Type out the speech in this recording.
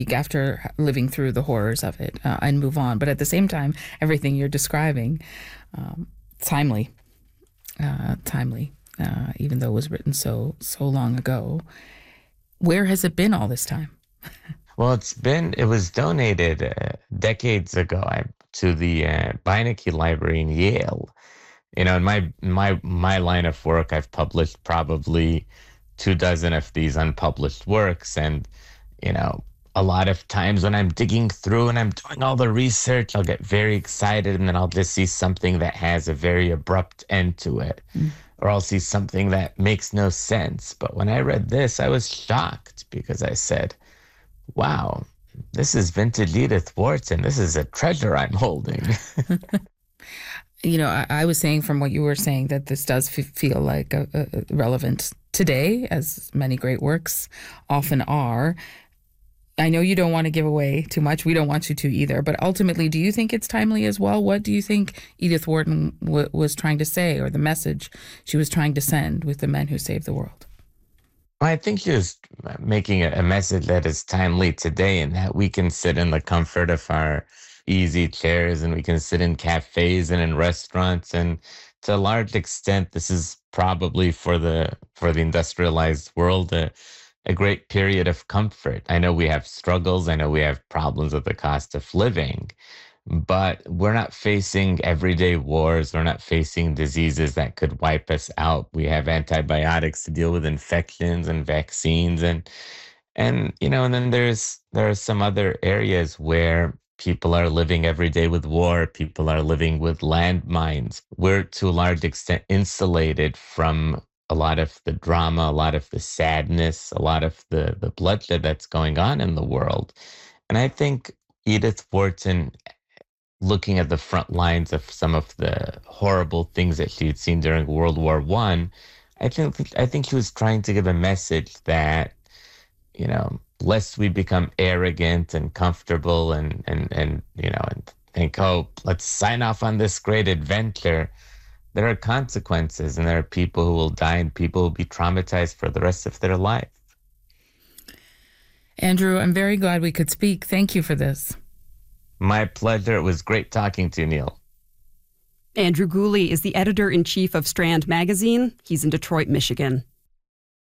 after living through the horrors of it and move on. But at the same time, everything you're describing, timely, even though it was written so long ago. Where has it been all this time? Well, it was donated decades ago to the Beinecke Library in Yale. You know, in my line of work, I've published probably 24 of these unpublished works. And, you know, a lot of times when I'm digging through and I'm doing all the research, I'll get very excited and then I'll just see something that has a very abrupt end to it. Or I'll see something that makes no sense. But when I read this, I was shocked because I said, wow, this is vintage Edith Wharton. This is a treasure I'm holding. You know, I was saying from what you were saying that this does feel like relevant today, as many great works often are. I know you don't want to give away too much. We don't want you to either. But ultimately, do you think it's timely as well? What do you think Edith Wharton was trying to say, or the message she was trying to send with The Men Who Saved the World? I think she was making a message that is timely today, and that we can sit in the comfort of our easy chairs and we can sit in cafes and in restaurants. And to a large extent, this is probably for the industrialized world a great period of comfort. I know we have struggles. I know we have problems with the cost of living, but we're not facing everyday wars. We're not facing diseases that could wipe us out. We have antibiotics to deal with infections and vaccines, and you know, and then there are some other areas where people are living every day with war. People are living with landmines. We're to a large extent insulated from a lot of the drama, a lot of the sadness, a lot of the bloodshed that's going on in the world. And I think Edith Wharton, looking at the front lines of some of the horrible things that she had seen during World War One, I think she was trying to give a message that, you know, lest we become arrogant and comfortable and you know, and think, oh, let's sign off on this great adventure. There are consequences, and there are people who will die and people who will be traumatized for the rest of their life. Andrew, I'm very glad we could speak. Thank you for this. My pleasure. It was great talking to you, Neil. Andrew Gooley is the editor-in-chief of Strand Magazine. He's in Detroit, Michigan.